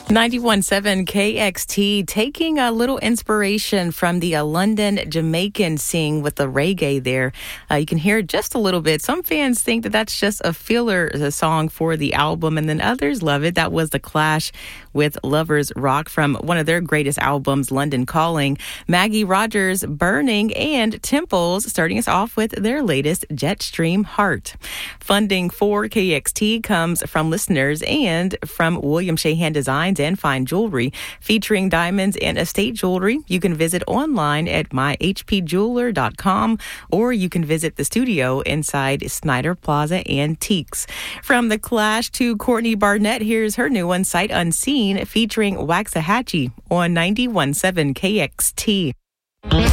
91.7 KXT, taking a little inspiration from the London Jamaican scene with the reggae there. You can hear just a little bit. Some fans think that that's just a filler song for the album, and then others love it. That was The Clash with Lovers Rock from one of their greatest albums, London Calling. Maggie Rogers, Burning, and Temples starting us off with their latest, Jetstream Heart. Funding for KXT comes from listeners and from William Shahan Designs and Fine Jewelry, featuring diamonds and estate jewelry. You can visit online at myhpjeweler.com, or you can visit the studio inside Snyder Plaza Antiques. From The Clash to Courtney Barnett, here's her new one, Sight Unseen, featuring Waxahachie on 91.7 KXT.